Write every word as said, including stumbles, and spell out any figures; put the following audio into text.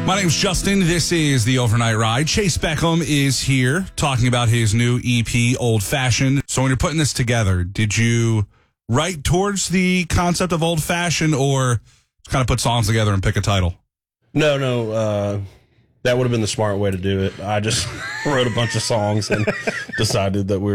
My name's Justin. This is the Overnight Ride. Chase Beckham is here talking about his new E P, Old Fashioned. So when you're putting this together, did you write towards the concept of old fashioned or just kind of put songs together and pick a title? No, no. Uh, that would have been the smart way to do it. I just wrote a bunch of songs and decided that we were